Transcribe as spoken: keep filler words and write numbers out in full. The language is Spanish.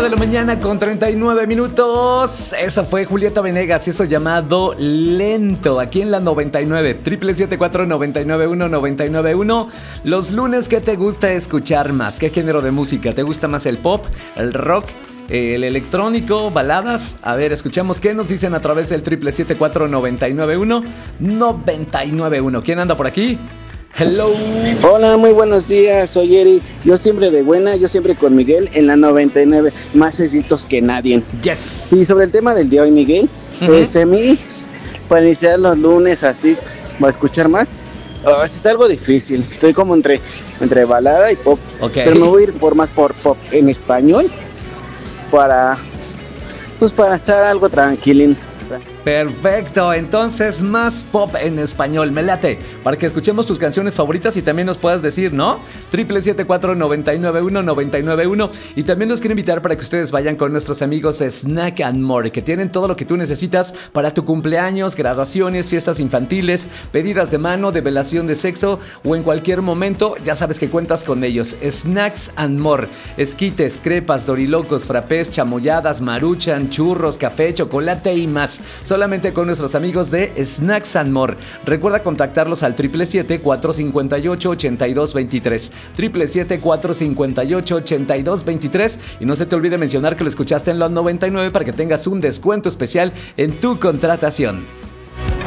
de la mañana con treinta y nueve minutos. Esa fue Julieta Venegas y eso llamado Lento. Aquí en la noventa y nueve. Triple siete cuatro noventa y nueve uno noventa y nueve uno. Los lunes, ¿qué te gusta escuchar más? ¿Qué género de música? ¿Te gusta más el pop, el rock, el electrónico, baladas? A ver, escuchamos qué nos dicen a través del triple siete cuatro noventa y nueve uno noventa y nueve uno. ¿Quién anda por aquí? Hello. Hola, muy buenos días, soy Eric. Yo siempre de buena, yo siempre con Miguel en la noventa y nueve, más éxitos que nadie. Yes. Y sobre el tema del día de hoy, Miguel, uh-huh. este, a mí, para iniciar los lunes así, para escuchar más, uh, es algo difícil. Estoy como entre, entre balada y pop. Okay. Pero me voy a ir por más por pop en español, para, pues para estar algo tranquilín. Perfecto, entonces más pop en español, me late, para que escuchemos tus canciones favoritas y también nos puedas decir, ¿no? Triple siete cuatro noventa y nueve uno noventa y nueve uno. Y también los quiero invitar para que ustedes vayan con nuestros amigos de Snack and More, que tienen todo lo que tú necesitas para tu cumpleaños, graduaciones, fiestas infantiles, pedidas de mano, develación de sexo o en cualquier momento, ya sabes que cuentas con ellos. Snacks and More, esquites, crepas, dorilocos, frappés, chamoyadas, maruchan, churros, café, chocolate y más. Solamente con nuestros amigos de Snacks and More. Recuerda contactarlos al triple siete cuatro cinco ocho ocho dos dos tres. triple siete cuatro cinco ocho ocho dos dos tres. Y no se te olvide mencionar que lo escuchaste en los noventa y nueve para que tengas un descuento especial en tu contratación.